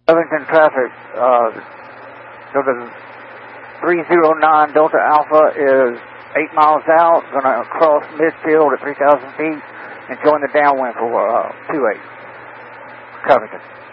Covington traffic, so the 309 Delta Alpha is 8 miles out, going to cross midfield at 3,000 feet and join the downwind for 28 Covington.